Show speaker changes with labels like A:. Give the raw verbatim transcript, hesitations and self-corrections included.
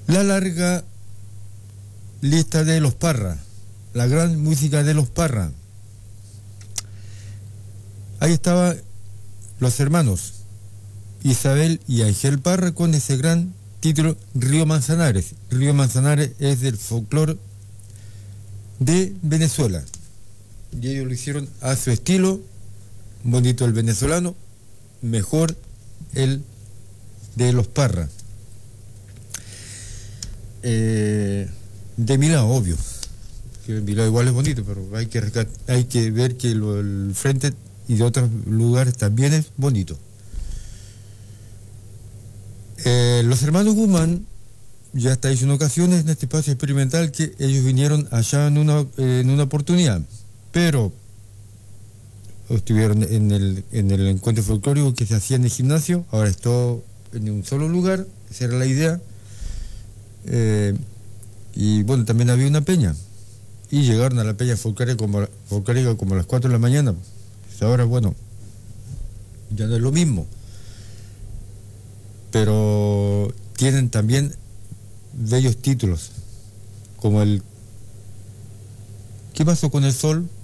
A: La larga lista de los Parra, la gran música de los Parra. Ahí estaban los hermanos Isabel y Ángel Parra con ese gran título Río Manzanares. Río Manzanares es del folclore de Venezuela y ellos lo hicieron a su estilo, bonito el venezolano, mejor el de los Parra. Eh, de mi lado, obvio, que de mi lado igual es bonito, pero hay que, hay que ver que lo, el frente y de otros lugares también es bonito. Eh, los hermanos Guzmán ya está en ocasiones en este espacio experimental que ellos vinieron allá en una, eh, en una oportunidad, pero estuvieron en el, en el encuentro folclórico que se hacía en el gimnasio, ahora es todo en un solo lugar, esa era la idea. Eh, y bueno, también había una peña y llegaron a la peña folclórica como, folclórica como a las cuatro de la mañana. Pues ahora, bueno, ya no es lo mismo, pero tienen también bellos títulos como el ¿Qué pasó con el sol?